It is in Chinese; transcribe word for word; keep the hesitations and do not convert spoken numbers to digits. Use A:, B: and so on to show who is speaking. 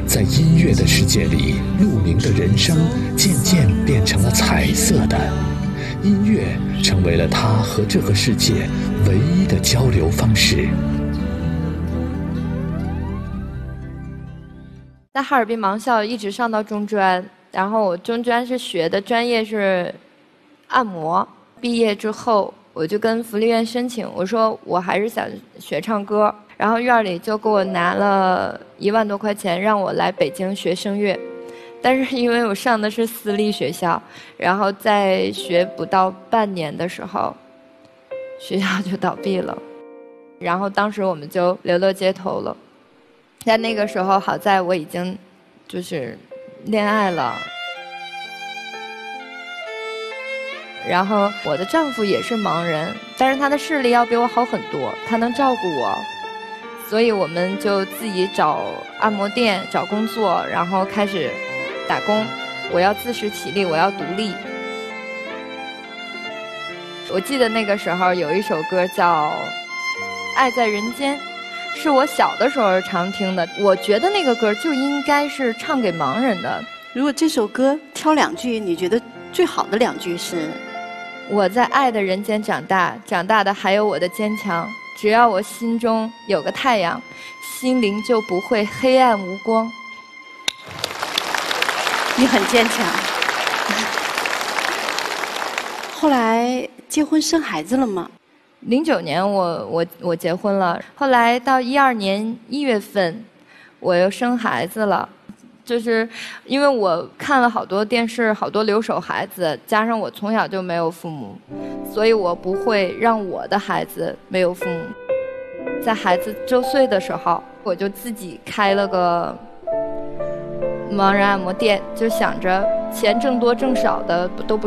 A: 在音乐的世界里，陆明的人生渐渐变成了彩色的，音乐成为了他和这个世界唯一的交流方式。
B: 在哈尔滨盲校一直上到中专，然后我中专是学的专业是按摩。毕业之后，我就跟福利院申请，我说我还是想学唱歌，然后院里就给我拿了一万多块钱，让我来北京学声乐。但是因为我上的是私立学校，然后在学不到半年的时候，学校就倒闭了，然后当时我们就流落街头了。在那个时候，好在我已经就是恋爱了，然后我的丈夫也是盲人，但是他的视力要比我好很多，他能照顾我，所以我们就自己找按摩店找工作，然后开始打工。我要自食其力，我要独立。我记得那个时候有一首歌叫《爱在人间》，是我小的时候常听的，我觉得那个歌就应该是唱给盲人的。
C: 如果这首歌挑两句，你觉得最好的两句是？
B: 我在爱的人间长大，长大的还有我的坚强。只要我心中有个太阳，心灵就不会黑暗无光。
C: 你很坚强。后来结婚生孩子了吗？
B: 零九年我我我结婚了，后来到一二年一月份，我又生孩子了。就是因为我看了好多电视，好多留守孩子，加上我从小就没有父母，所以我不会让我的孩子没有父母。在孩子周岁的时候，我就自己开了个盲人按摩店，就想着钱挣多挣少的都不